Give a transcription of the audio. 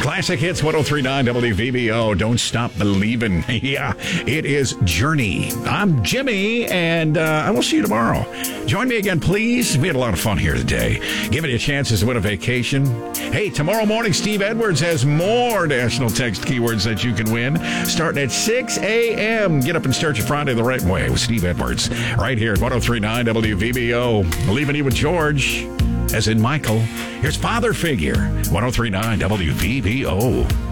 Classic Hits 103.9 WVBO. Don't stop believing. Yeah, it is Journey. I'm Jimmy, and I will see you tomorrow. Join me again, please. We had a lot of fun here today. Giving you chances to win a vacation. Hey, tomorrow morning, Steve Edwards has more national text keywords that you can win. Starting at 6 a.m. Get up and start your Friday the right way with Steve Edwards. Right here at 103.9 WVBO. Leaving you with George, as in Michael. Here's Father Figure, 103.9 WVBO.